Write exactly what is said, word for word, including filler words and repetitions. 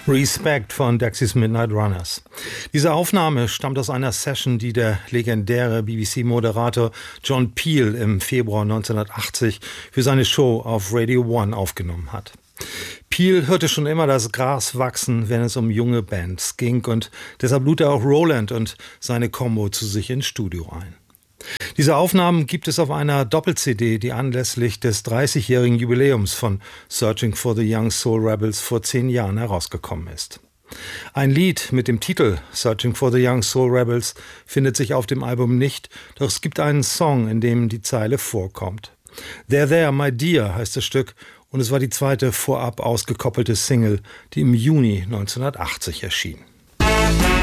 Respect von Dexys Midnight Runners. Diese Aufnahme stammt aus einer Session, die der legendäre B B C-Moderator John Peel im Februar neunzehnhundertachtzig für seine Show auf Radio One aufgenommen hat. Peel hörte schon immer das Gras wachsen, wenn es um junge Bands ging, und deshalb lud er auch Roland und seine Combo zu sich ins Studio ein. Diese Aufnahmen gibt es auf einer Doppel-C D, die anlässlich des dreißigjährigen Jubiläums von Searching for the Young Soul Rebels vor zehn Jahren herausgekommen ist. Ein Lied mit dem Titel Searching for the Young Soul Rebels findet sich auf dem Album nicht, doch es gibt einen Song, in dem die Zeile vorkommt. There There My Dear heißt das Stück, und es war die zweite vorab ausgekoppelte Single, die im Juni neunzehnhundertachtzig erschien.